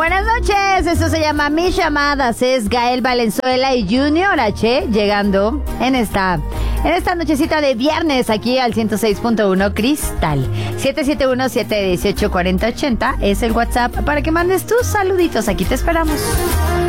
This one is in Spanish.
Buenas noches, esto se llama Mis Llamadas, es Gael Valenzuela y Junior H llegando en esta nochecita de viernes aquí al 106.1 Cristal. 771-718-4080 es el WhatsApp para que mandes tus saluditos, aquí te esperamos.